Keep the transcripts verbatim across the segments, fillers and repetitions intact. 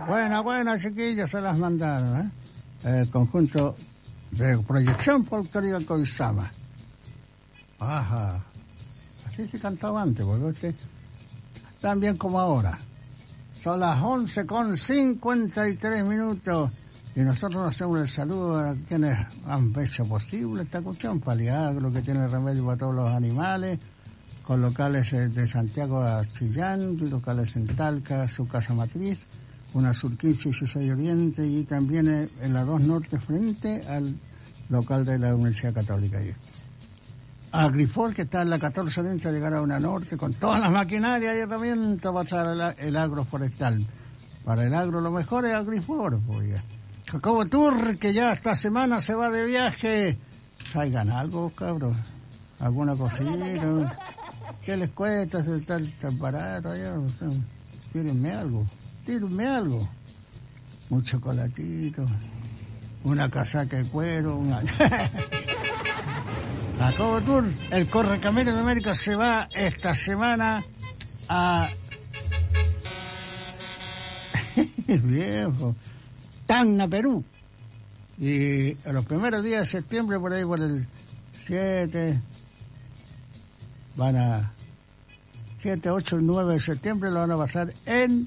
Buena, buena, chiquillos, se las mandaron, ¿eh? El conjunto de proyección folclórica Coizama. Ajá. Así se cantaba antes, porque usted tan bien como ahora. Son las once con cincuenta y tres minutos y nosotros hacemos el saludo a quienes han hecho posible esta cuestión. Paliagro, que tiene remedio para todos los animales, con locales de Santiago a Chillán, locales en Talca, su casa matriz, una sur quince y dieciséis Oriente, y también en la dos Norte frente al local de la Universidad Católica. Agrifor, que está en la catorce Oriente, a llegar a una Norte, con todas las maquinarias y herramientas para echar el, el agroforestal. Para el agro lo mejor es Agrifor, pues. Jacobo Tour, que ya esta semana se va de viaje. Traigan algo, cabros. Alguna cosita. ¿Qué les cuesta estar tan barato allá? O sea, tírenme algo. Tírenme algo. Un chocolatito. Una casaca de cuero. Una... Jacobo Tour, el Correcamino de América, se va esta semana a... viejo. Tacna, Perú. Y a los primeros días de septiembre, por ahí por el siete, van a... siete, ocho y nueve de septiembre lo van a pasar en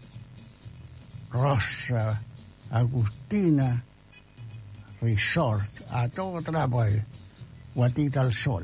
Rosa Agustina Resort, a todo trapo ahí, guatita al sol.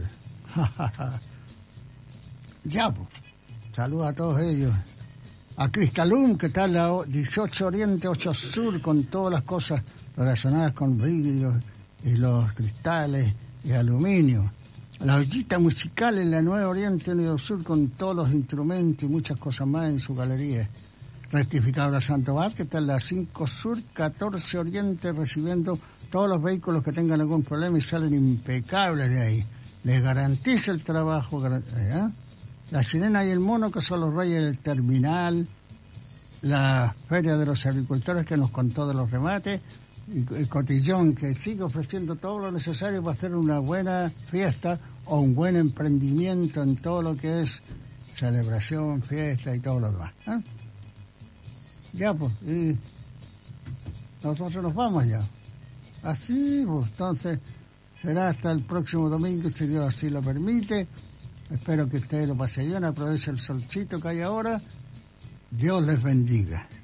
Ya, pues, saludos a todos ellos. A Cristalum, que está en la dieciocho Oriente, ocho Sur, con todas las cosas relacionadas con vidrios y los cristales y aluminio. La ollita musical en la nueve Oriente, Unido Sur, con todos los instrumentos y muchas cosas más en su galería. Rectificadora Sandoval, que está en la cinco Sur, catorce Oriente, recibiendo todos los vehículos que tengan algún problema y salen impecables de ahí. Les garantiza el trabajo. ¿eh? La Chilena y el Mono, que son los reyes del terminal. La Feria de los Agricultores, que nos contó de los remates. Y el Cotillón, que sigue ofreciendo todo lo necesario para hacer una buena fiesta o un buen emprendimiento en todo lo que es celebración, fiesta y todo lo demás. ¿eh? Ya, pues, y nosotros nos vamos ya. Así, pues, entonces, será hasta el próximo domingo, si Dios así lo permite. Espero que ustedes lo pasen bien, aprovechen el solcito que hay ahora. Dios les bendiga.